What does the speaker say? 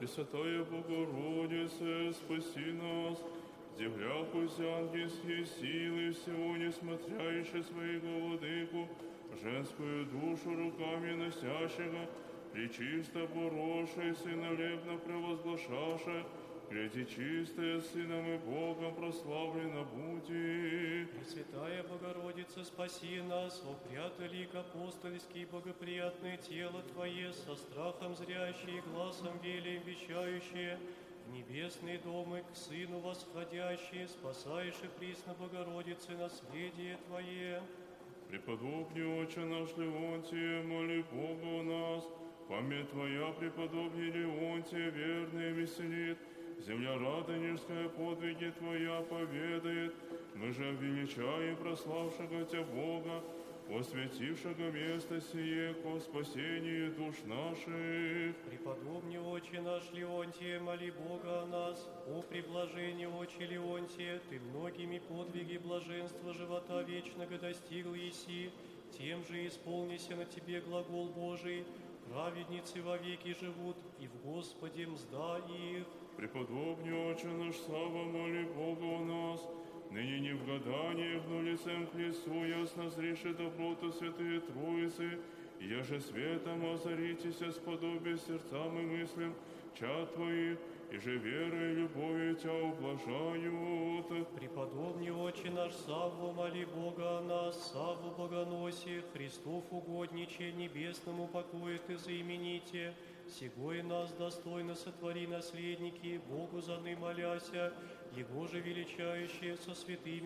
Пресвятая Богородице, спаси нас, земля пусть ангельские силы всего несмотрящие своего владыку, женскую душу руками носящего, пречисто поросшей, сыновлепно превозглашаше, гряди чистая, Сыном и Богом прославлена бути. Пресвятая Богородица, спаси нас, о прятолик апостольский, богоприятное тело Твое, со страхом зрящие, глазом велием вещающие, в небесные домы к Сыну восходящие, спасаешь и присно Богородице наследие Твое. Преподобный Отче наш Леонтий, моли Бога у нас, память Твоя, преподобный Леонтий, верный веселит, земля радонежская подвиги Твоя поведает, мы же величаем прославшего Тебя Бога, освятившего место сие ко спасению душ наших. Преподобный Отче наш Леонтий, моли Бога о нас, о приблажении Отче Леонтия, Ты многими подвиги блаженства живота вечного достигл еси, тем же исполнися на Тебе глагол Божий, праведницы вовеки живут, и в Господе мзда их. Преподобный Отче наш Сава, моли Бога у нас, ныне не в гаданиях, но лицем к лицу ясно зриши доброту Святые Троицы, я же светом озаритеся, сподобие сердцам и мыслям чад Твоих, и же верой и любовью Тебя ублажают. Преподобный Отче наш Савву, моли Бога о нас, Савву Богоносе, Христов угодниче, небесному покое Ты заимените, сего и нас достойно сотвори наследники, Богу заны моляся, Его же величающие со святыми